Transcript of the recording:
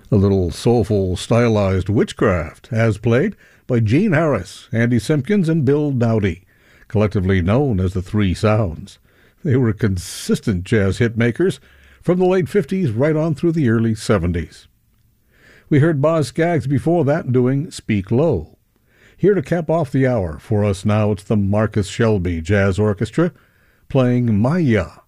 A little soulful, stylized witchcraft, as played by Gene Harris, Andy Simpkins, and Bill Dowdy, collectively known as the Three Sounds. They were consistent jazz hitmakers from the late 50s right on through the early 70s. We heard Boz Scaggs before that doing Speak Low. Here to cap off the hour for us now, it's the Marcus Shelby Jazz Orchestra playing Maya.